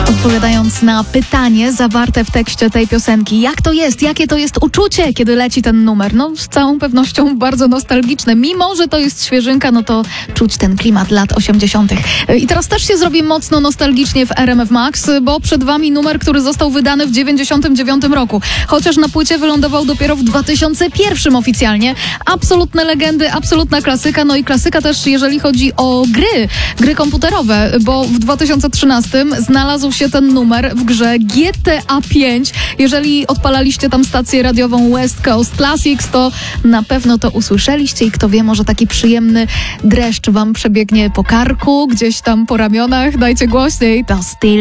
Odpowiadając na pytanie zawarte w tekście tej piosenki, jak to jest, jakie to jest uczucie, kiedy leci ten numer? No z całą pewnością bardzo nostalgiczne. Mimo że to jest świeżynka, no to czuć ten klimat lat 80. I teraz też się zrobi mocno nostalgicznie w RMF Max, bo przed wami numer, który został wydany w 99 roku. Chociaż na płycie wylądował dopiero w 2001 oficjalnie. Absolutne legendy, absolutna klasyka, no i klasyka też jeżeli chodzi o gry komputerowe, bo w 2013 znalazł się ten numer w grze GTA 5. Jeżeli odpalaliście tam stację radiową West Coast Classics, to na pewno to usłyszeliście i kto wie, może taki przyjemny dreszcz wam przebiegnie po karku, gdzieś tam po ramionach. Dajcie głośniej. To Still